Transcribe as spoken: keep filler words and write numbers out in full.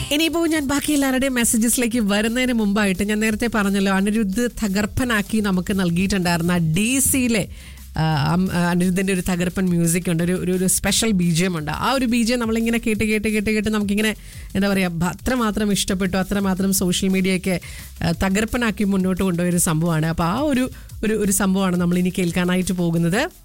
ഇനിയിപ്പോൾ ഞാൻ ബാക്കി എല്ലാവരുടെയും മെസ്സേജസിലേക്ക് വരുന്നതിന് മുമ്പായിട്ട് ഞാൻ നേരത്തെ പറഞ്ഞല്ലോ, അനിരുദ്ധ് തകർപ്പനാക്കി നമുക്ക് നൽകിയിട്ടുണ്ടായിരുന്ന ഡി സിയിലെ അനിരുദ്ധിൻ്റെ ഒരു തകർപ്പൻ മ്യൂസിക് ഉണ്ട്, ഒരു ഒരു സ്പെഷ്യൽ ബീജിയം ഉണ്ട്. ആ ഒരു ബീജിയം നമ്മളിങ്ങനെ കേട്ട് കേട്ട് കേട്ട് കേട്ട് നമുക്കിങ്ങനെ എന്താ പറയുക, അത്രമാത്രം ഇഷ്ടപ്പെട്ടു, അത്രമാത്രം സോഷ്യൽ മീഡിയയൊക്കെ തകർപ്പനാക്കി മുന്നോട്ട് കൊണ്ടുപോയൊരു സംഭവമാണ്. അപ്പോൾ ആ ഒരു ഒരു ഒരു സംഭവമാണ് നമ്മളിനി കേൾക്കാനായിട്ട് പോകുന്നത്.